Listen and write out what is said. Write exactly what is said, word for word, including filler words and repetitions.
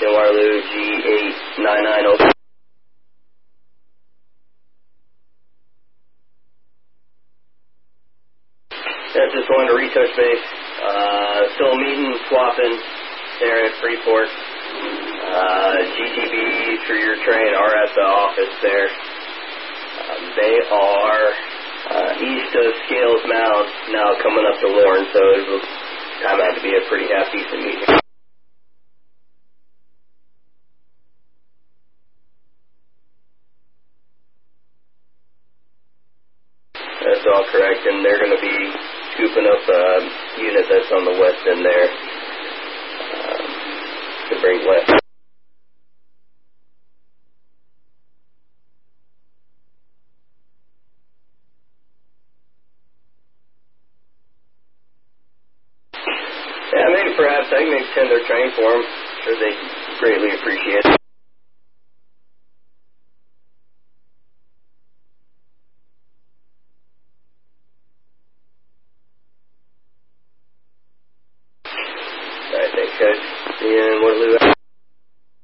in Waterloo, G eight nine nine oh. Yeah, just wanted to retouch base. Uh, still meeting, swapping there at Freeport. Uh, G T B through your train are at the office there. Um, they are uh, east of Scales Mound, now coming up to Lorne, so it will time out to be a pretty half decent meeting. That's all correct, and they're going to be scooping up a unit that's on the west end there um, to bring west. Yeah, maybe perhaps I can maybe send their train for them. Sure, they greatly appreciate it. I think could. And Waterloo.